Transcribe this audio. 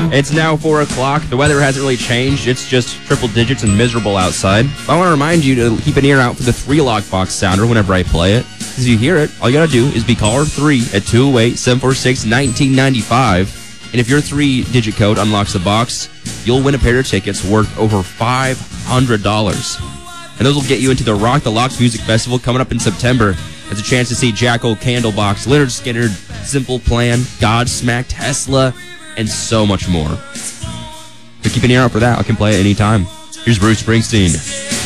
It's now 4 o'clock. The weather hasn't really changed. It's just triple digits and miserable outside. I want to remind you to keep an ear out for the 3-lockbox sounder whenever I play it. Because if you hear it, all you got to do is be caller 3 at 208-746-1995. And if your 3-digit code unlocks the box, you'll win a pair of tickets worth over $500. And those will get you into the Rock the Locks Music Festival coming up in September. There's a chance to see Jacko, Candlebox, Leonard Skinner, Simple Plan, Godsmack, Tesla, and so much more. So keep an ear out for that. I can play it anytime. Here's Bruce Springsteen.